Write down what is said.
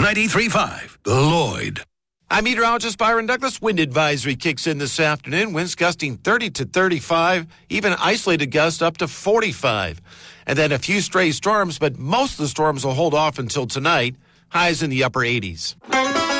93.5, The Lloyd. I'm meteorologist Byron Douglas. Wind advisory kicks in this afternoon. Winds gusting 30 to 35, even isolated gusts up to 45. And then a few stray storms, but most of the storms will hold off until tonight. Highs in the upper 80s.